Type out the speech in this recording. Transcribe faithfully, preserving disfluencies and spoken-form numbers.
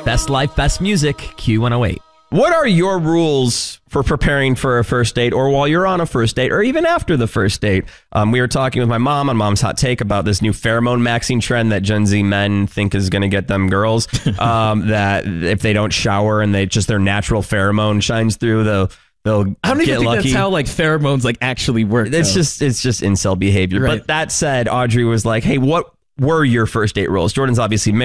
Best life, best music, Q one oh eight. What are your rules for preparing for a first date, or while you're on a first date, or even after the first date? Um, we were talking with my mom on Mom's Hot Take about this new pheromone maxing trend that Gen Z men think is going to get them girls. Um, that if they don't shower and they just their natural pheromone shines through, they'll they'll I don't even get think lucky. that's how like pheromones like actually work. It's though. just it's just incel behavior. Right. But that said, Audrey was like, "Hey, what were your first date rules?" Jordan's obviously married.